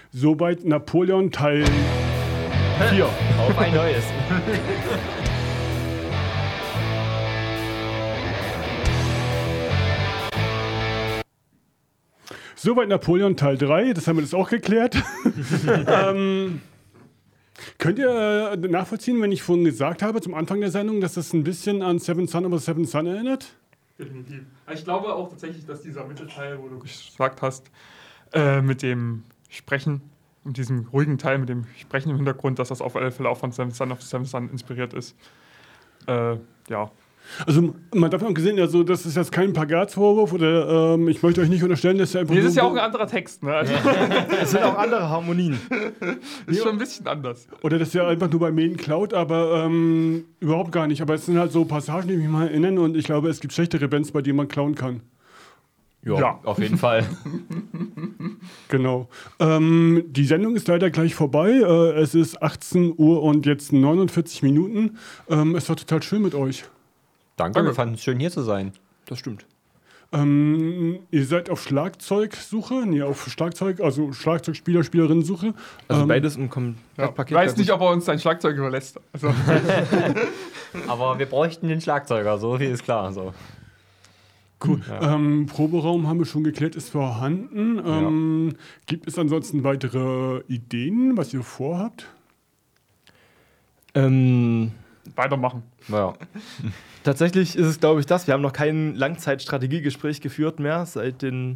Soweit Napoleon Teil 4. Auf ein neues. Soweit Napoleon Teil 3, das haben wir das auch geklärt. Könnt ihr nachvollziehen, wenn ich vorhin gesagt habe, zum Anfang der Sendung, dass das ein bisschen an Seven Son aber Seven Son erinnert? Definitiv. Ich glaube auch tatsächlich, dass dieser Mittelteil, wo du gesagt hast, mit dem Sprechen und diesem ruhigen Teil mit dem Sprechen im Hintergrund, dass das auf alle Fälle auch von Seven Son of Seven Son inspiriert ist. Ja. Also man darf auch gesehen, also das ist jetzt kein Plagatsvorwurf oder ich möchte euch nicht unterstellen, dass ihr einfach... Nee, das ist ja auch ein anderer Text, ne? Also Es sind auch andere Harmonien. ist schon ein bisschen anders. Oder dass ihr einfach nur bei Mähen klaut, aber überhaupt gar nicht. Aber es sind halt so Passagen, die mich mal erinnern und ich glaube, es gibt schlechtere Bands, bei denen man klauen kann. Ja, auf jeden Fall. Genau. Die Sendung ist leider gleich vorbei. Es ist 18 Uhr und jetzt 49 Minuten. Es war total schön mit euch. Danke, wir fanden es schön, hier zu sein. Das stimmt. Ihr seid auf Schlagzeugsuche? Nee, auf Schlagzeug, also Schlagzeugspieler, Spielerinnen-Suche. Also beides im Ja. Komplettpaket. Ich weiß nicht, ob er uns sein Schlagzeug überlässt. Also, Aber wir bräuchten den Schlagzeuger, so viel ist klar. So. Cool. Proberaum haben wir schon geklärt, ist vorhanden. Gibt es ansonsten weitere Ideen, was ihr vorhabt? weitermachen. Ja. Tatsächlich ist es, glaube ich, das. Wir haben noch kein Langzeitstrategiegespräch geführt mehr, seitdem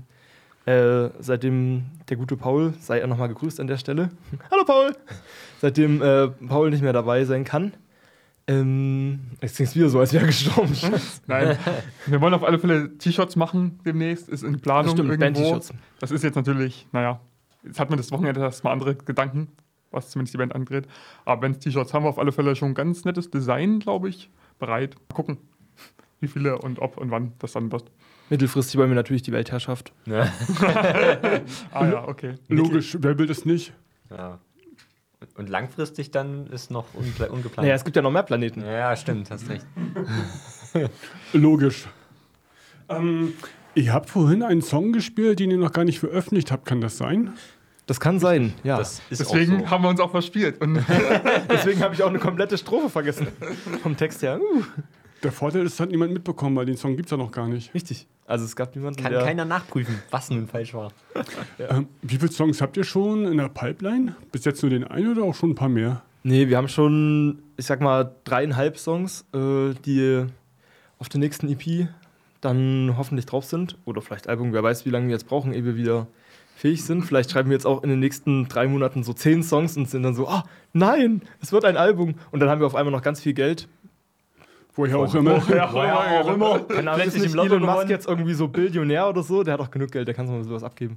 der gute Paul, sei er nochmal gegrüßt an der Stelle. Hallo Paul! Seitdem Paul nicht mehr dabei sein kann. Jetzt klingt es wieder so, als wäre er gestorben. Nein, wir wollen auf alle Fälle T-Shirts machen demnächst, ist in Planung. Das stimmt, irgendwo. Band-T-Shirts. Das ist jetzt natürlich, naja, jetzt hat man das Wochenende erstmal andere Gedanken, was zumindest die Band angeht. Aber Band-T-Shirts haben wir auf alle Fälle schon ein ganz nettes Design, glaube ich, bereit. Mal gucken, wie viele und ob und wann das dann wird. Mittelfristig wollen wir natürlich die Weltherrschaft. Ja. Ah ja, okay. Logisch, wer will das nicht? Ja. Und langfristig dann ist noch ungeplant. Naja, es gibt ja noch mehr Planeten. Ja, stimmt, hast recht. Logisch. Ihr habt vorhin einen Song gespielt, den ihr noch gar nicht veröffentlicht habt, kann das sein? Das kann sein, ja. Das ist Deswegen auch so. haben wir uns auch verspielt. Und Deswegen habe ich auch eine komplette Strophe vergessen. Vom Text her. Der Vorteil ist, das hat niemand mitbekommen, weil den Song gibt es ja noch gar nicht. Richtig. Also es gab niemanden, Kann der... keiner nachprüfen, was nun falsch war. Wie viele Songs habt ihr schon in der Pipeline? Bis jetzt nur den einen oder auch schon ein paar mehr? Nee, wir haben schon, ich sag mal, 3,5 Songs, die auf der nächsten EP dann hoffentlich drauf sind. Oder vielleicht Album, wer weiß, wie lange wir jetzt brauchen, ehe wir wieder fähig sind. Vielleicht schreiben wir jetzt auch in den nächsten 3 Monaten so 10 Songs und sind dann so, nein, es wird ein Album. Und dann haben wir auf einmal noch ganz viel Geld. Woher auch immer. Keine Ahnung, ist Plötzlich nicht im Lotto Elon Musk gewonnen. jetzt irgendwie so Billionär oder so? Der hat doch genug Geld, der kann so sowas abgeben.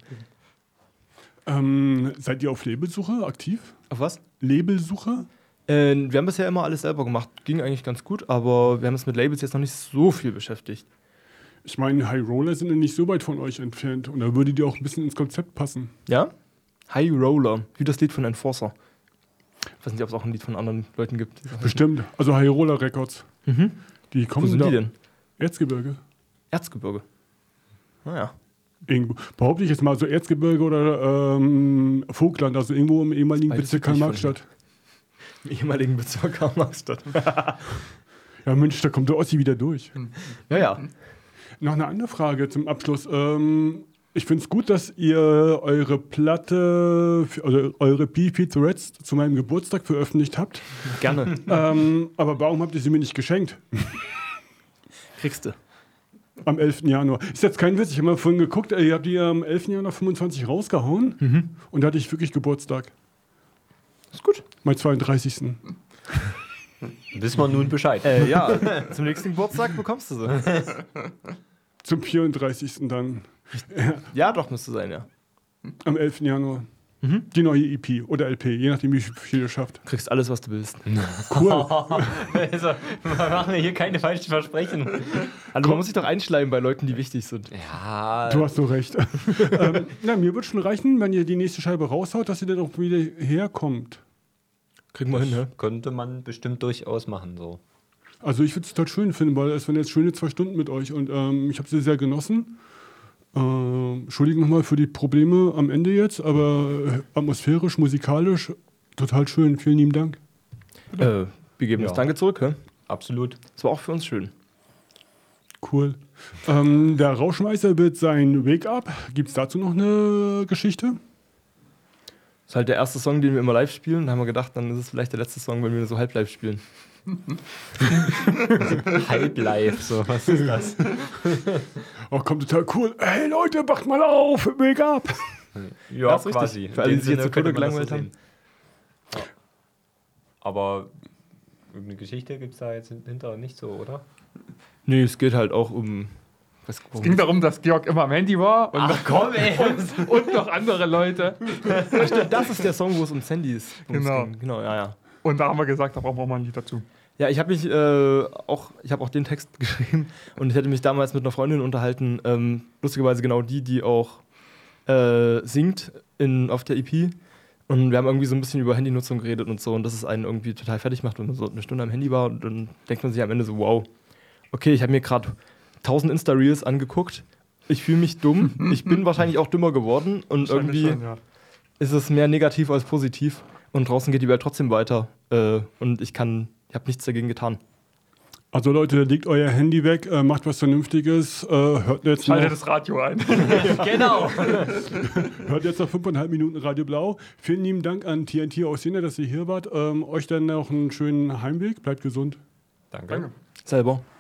Seid ihr auf Labelsuche aktiv? Auf was? Labelsuche? Wir haben bisher immer alles selber gemacht. Ging eigentlich ganz gut, aber wir haben uns mit Labels jetzt noch nicht so viel beschäftigt. Ich meine, High Roller sind ja nicht so weit von euch entfernt und da würde die auch ein bisschen ins Konzept passen. Ja? High Roller, wie das Lied von Enforcer. Ich weiß nicht, ob es auch ein Lied von anderen Leuten gibt. Bestimmt. Also High Roller Records. Mhm. Die kommen Wo sind da. die denn? Erzgebirge. Erzgebirge. Naja. Irgendwo. Behaupte ich jetzt mal so Erzgebirge oder Vogtland, also irgendwo im ehemaligen Beides Bezirk südlich von Karl-Marx-Stadt. Im ehemaligen Bezirk Karl-Marx-Stadt. Ja Mensch, da kommt der Ossi wieder durch. Ja. Noch eine andere Frage zum Abschluss. Ich finde es gut, dass ihr eure Platte, oder eure PP Threads zu meinem Geburtstag veröffentlicht habt. Gerne. Aber warum habt ihr sie mir nicht geschenkt? Kriegst du. Am 11. Januar. Ist jetzt kein Witz, ich habe mal vorhin geguckt, ihr habt die am 11. Januar 25 rausgehauen und da hatte ich wirklich Geburtstag. Ist gut. Mein 32. Wissen wir nun Bescheid. Ja, zum nächsten Geburtstag bekommst du sie. Zum 34. dann. Ja, doch, müsste sein, ja. Am 11. Januar. Die neue EP oder LP, je nachdem, wie viel ihr schafft. Kriegst alles, was du willst. Cool. Also, wir machen hier keine falschen Versprechen. Also man muss sich doch einschleimen bei Leuten, die wichtig sind. Ja, Du hast so recht. Mir wird schon reichen, wenn ihr die nächste Scheibe raushaut, dass ihr dann auch wieder herkommt. Kriegen wir hin, ne? könnte man bestimmt durchaus machen. So. Also ich würde es total schön finden, weil es waren jetzt schöne 2 Stunden mit euch und ich habe sie sehr genossen. Entschuldigung nochmal für die Probleme am Ende jetzt, aber atmosphärisch, musikalisch, total schön. Vielen lieben Dank. Wir geben das Danke zurück. Hä? Absolut. Das war auch für uns schön. Cool. Der Rauschmeister wird sein Wake Up. Gibt es dazu noch eine Geschichte? Das ist halt der erste Song, den wir immer live spielen. Da haben wir gedacht, dann ist es vielleicht der letzte Song, wenn wir so halb live spielen. Halb live, so, was ist das? Oh, kommt total cool. Hey Leute, wacht mal auf, Wake Up. Ja, ist richtig. quasi. Für alle, die sich jetzt so könnte Tode man das gelangweilt haben. sehen. Ja. Aber irgendeine Geschichte gibt es da jetzt hinter nicht so, oder? Nee, es geht halt auch um. Es ging darum, dass Georg immer am Handy war und, Ach komm, ey! und noch andere Leute. Ach, stimmt, das ist der Song, wo es ums Handy ist. Genau. Genau, ja. Und da haben wir gesagt, da brauchen wir mal ein Lied dazu. Ja, ich habe mich ich habe auch den Text geschrieben und ich hatte mich damals mit einer Freundin unterhalten, lustigerweise genau die auch singt auf der EP. Und wir haben irgendwie so ein bisschen über Handynutzung geredet und so und dass es einen irgendwie total fertig macht, wenn man so eine Stunde am Handy war und dann denkt man sich am Ende so, wow, okay, ich habe mir gerade 1000 Insta-Reels angeguckt, ich fühle mich dumm, ich bin wahrscheinlich auch dümmer geworden und irgendwie Schon, ja. ist es mehr negativ als positiv und draußen geht die Welt trotzdem weiter und ich habe nichts dagegen getan. Also Leute, legt euer Handy weg, macht was Vernünftiges, hört jetzt Schaltet noch, das Radio ein. Genau! hört jetzt noch 5,5 Minuten Radio Blau. Vielen lieben Dank an TNT aus Jena, dass ihr hier wart. Euch dann noch einen schönen Heimweg. Bleibt gesund. Danke. Danke. Selber.